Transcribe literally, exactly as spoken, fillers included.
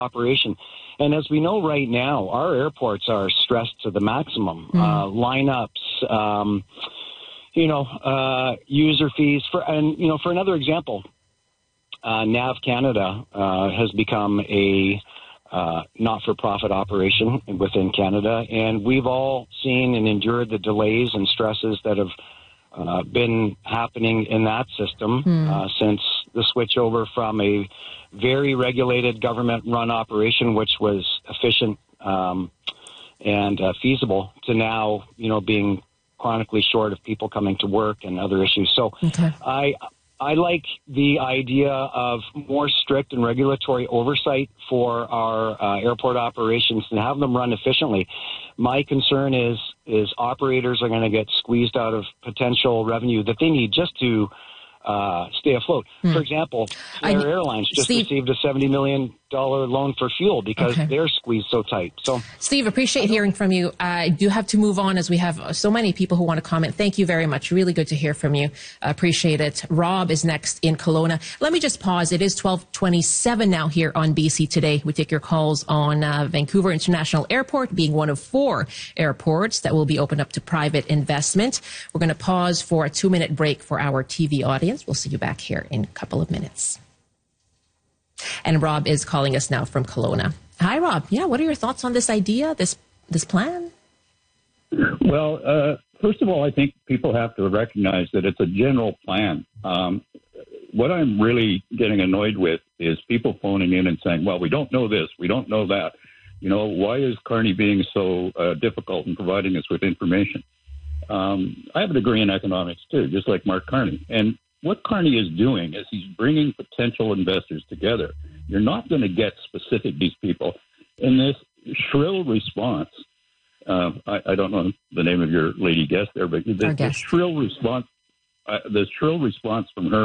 operation. And as we know right now, our airports are stressed to the maximum. Mm. Uh, lineups, um, you know, uh, user fees. For, and, you know, for another example, uh, Nav Canada uh, has become a uh, not-for-profit operation within Canada. And we've all seen and endured the delays and stresses that have uh, been happening in that system mm. uh, since the switch over from a very regulated government-run operation, which was efficient um, and uh, feasible, to now, you know, being chronically short of people coming to work and other issues. So okay. I I like the idea of more strict and regulatory oversight for our uh, airport operations and have them run efficiently. My concern is is operators are going to get squeezed out of potential revenue that they need just to Uh, stay afloat. Hmm. For example, Flair I, Airlines just Steve, received a seventy million dollars loan for fuel because okay. they're squeezed so tight. So, Steve, appreciate hearing from you. I do have to move on as we have so many people who want to comment. Thank you very much. Really good to hear from you. Uh, appreciate it. Rob is next in Kelowna. Let me just pause. It is twelve twenty-seven now here on B C Today. We take your calls on uh, Vancouver International Airport being one of four airports that will be opened up to private investment. We're going to pause for a two-minute break for our T V audience. We'll see you back here in a couple of minutes. And Rob is calling us now from Kelowna. Hi, Rob. Yeah, what are your thoughts on this idea, this this plan? Well, uh, first of all, I think people have to recognize that it's a general plan. Um, what I'm really getting annoyed with is people phoning in and saying, well, we don't know this, we don't know that. You know, why is Carney being so uh, difficult in providing us with information? Um, I have a degree in economics, too, just like Mark Carney. And what Carney is doing is he's bringing potential investors together. You're not going to get specific these people. In this shrill response, uh, I, I don't know the name of your lady guest there, but the, the shrill response, uh, the shrill response from her